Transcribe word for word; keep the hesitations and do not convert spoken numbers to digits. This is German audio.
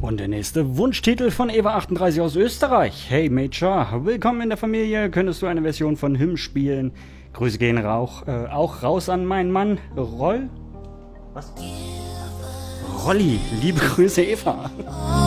Und der nächste Wunschtitel von Eva achtunddreißig aus Österreich. Hey Major, willkommen in der Familie. Könntest du eine Version von Hymn spielen? Grüße gehen rauch, äh, auch raus an meinen Mann Roll. Was? Rolli, liebe Grüße Eva.